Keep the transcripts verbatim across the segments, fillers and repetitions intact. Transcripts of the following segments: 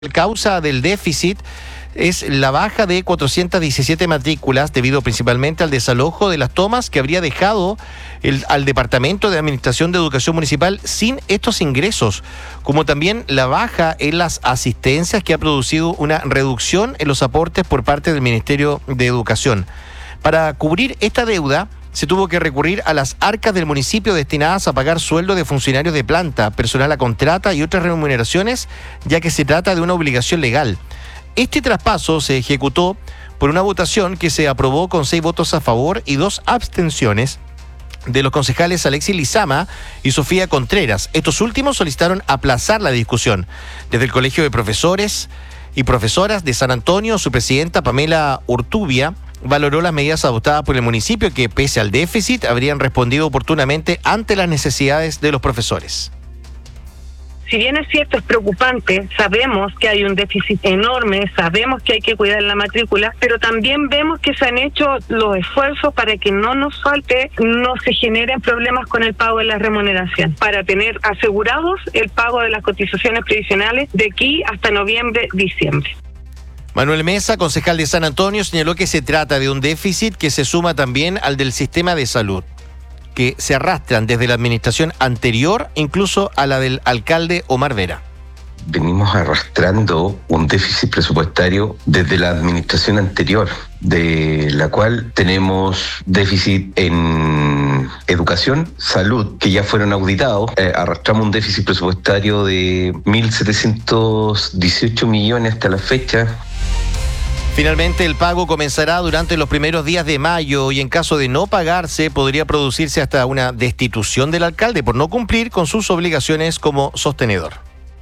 Causa del déficit es la baja de cuatrocientas diecisiete matrículas debido principalmente al desalojo de las tomas que habría dejado el, al Departamento de Administración de Educación Municipal sin estos ingresos, como también la baja en las asistencias que ha producido una reducción en los aportes por parte del Ministerio de Educación. Para cubrir esta deuda, se tuvo que recurrir a las arcas del municipio destinadas a pagar sueldo de funcionarios de planta, personal a contrata y otras remuneraciones, ya que se trata de una obligación legal. Este traspaso se ejecutó por una votación que se aprobó con seis votos a favor y dos abstenciones de los concejales Alexis Lizama y Sofía Contreras. Estos últimos solicitaron aplazar la discusión. Desde el Colegio de Profesores y Profesoras de San Antonio, su presidenta Pamela Urtubia valoró las medidas adoptadas por el municipio que, pese al déficit, habrían respondido oportunamente ante las necesidades de los profesores. Si bien es cierto, es preocupante, sabemos que hay un déficit enorme, sabemos que hay que cuidar la matrícula, pero también vemos que se han hecho los esfuerzos para que no nos falte, no se generen problemas con el pago de la remuneración, para tener asegurados el pago de las cotizaciones previsionales de aquí hasta noviembre, diciembre. Manuel Mesa, concejal de San Antonio, señaló que se trata de un déficit que se suma también al del sistema de salud, que se arrastran desde la administración anterior, incluso a la del alcalde Omar Vera. Venimos arrastrando un déficit presupuestario desde la administración anterior, de la cual tenemos déficit en educación, salud, que ya fueron auditados. Eh, arrastramos un déficit presupuestario de mil setecientos dieciocho millones hasta la fecha. Finalmente, el pago comenzará durante los primeros días de mayo y en caso de no pagarse podría producirse hasta una destitución del alcalde por no cumplir con sus obligaciones como sostenedor.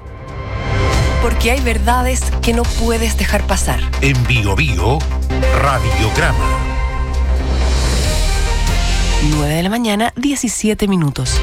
Porque hay verdades que no puedes dejar pasar. En Bio Bio, Radiograma. nueve de la mañana, diecisiete minutos.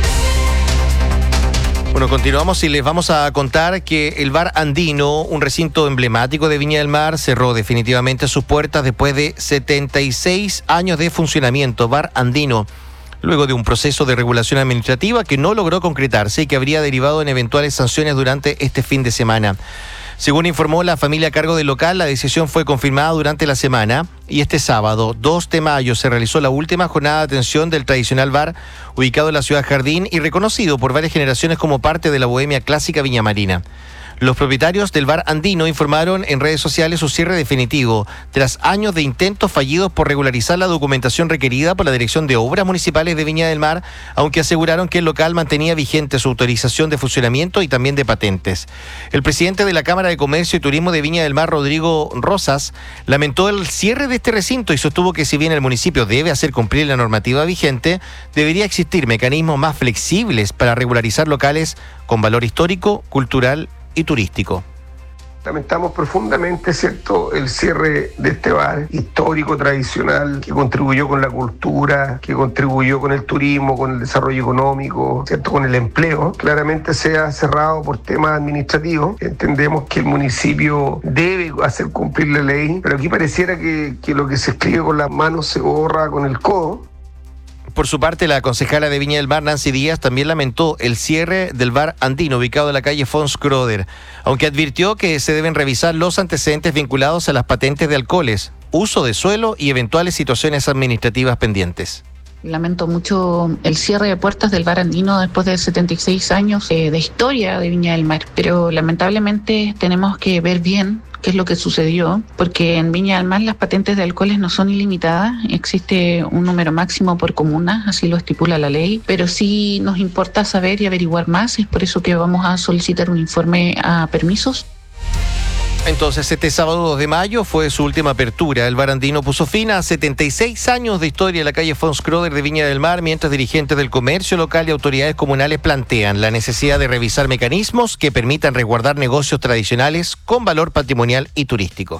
Bueno, continuamos y les vamos a contar que el Bar Andino, un recinto emblemático de Viña del Mar, cerró definitivamente sus puertas después de setenta y seis años de funcionamiento. Bar Andino, luego de un proceso de regulación administrativa que no logró concretarse y que habría derivado en eventuales sanciones durante este fin de semana. Según informó la familia a cargo del local, la decisión fue confirmada durante la semana y este sábado, dos de mayo, se realizó la última jornada de atención del tradicional bar ubicado en la ciudad Jardín y reconocido por varias generaciones como parte de la bohemia clásica viñamarina. Los propietarios del Bar Andino informaron en redes sociales su cierre definitivo, tras años de intentos fallidos por regularizar la documentación requerida por la Dirección de Obras Municipales de Viña del Mar, aunque aseguraron que el local mantenía vigente su autorización de funcionamiento y también de patentes. El presidente de la Cámara de Comercio y Turismo de Viña del Mar, Rodrigo Rosas, lamentó el cierre de este recinto y sostuvo que si bien el municipio debe hacer cumplir la normativa vigente, debería existir mecanismos más flexibles para regularizar locales con valor histórico, cultural y turístico. Lamentamos profundamente, ¿cierto?, el cierre de este bar histórico, tradicional, que contribuyó con la cultura, que contribuyó con el turismo, con el desarrollo económico, ¿cierto?, con el empleo. Claramente se ha cerrado por temas administrativos. Entendemos que el municipio debe hacer cumplir la ley, pero aquí pareciera que, que lo que se escribe con las manos se borra con el codo. Por su parte, la concejala de Viña del Mar, Nancy Díaz, también lamentó el cierre del Bar Andino, ubicado en la calle Fons Croder, aunque advirtió que se deben revisar los antecedentes vinculados a las patentes de alcoholes, uso de suelo y eventuales situaciones administrativas pendientes. Lamento mucho el cierre de puertas del Bar Andino después de setenta y seis años eh, de historia de Viña del Mar, pero lamentablemente tenemos que ver bien qué es lo que sucedió, porque en Viña del Mar las patentes de alcoholes no son ilimitadas, existe un número máximo por comuna, así lo estipula la ley, pero sí nos importa saber y averiguar más, es por eso que vamos a solicitar un informe a permisos. Entonces, este sábado dos de mayo fue su última apertura. El Bar Andino puso fin a setenta y seis años de historia en la calle Fons Croder de Viña del Mar, mientras dirigentes del comercio local y autoridades comunales plantean la necesidad de revisar mecanismos que permitan resguardar negocios tradicionales con valor patrimonial y turístico.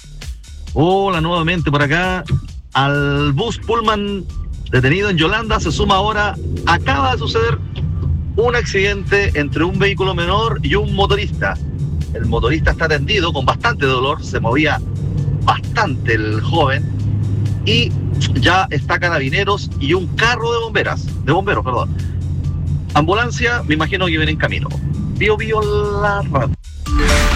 Hola, nuevamente por acá. Al bus Pullman detenido en Yolanda se suma ahora, acaba de suceder un accidente entre un vehículo menor y un motorista. El motorista está atendido con bastante dolor, se movía bastante el joven y ya está Carabineros y un carro de bomberas, de bomberos, perdón. Ambulancia, me imagino que viene en camino. Bio Bio la radio.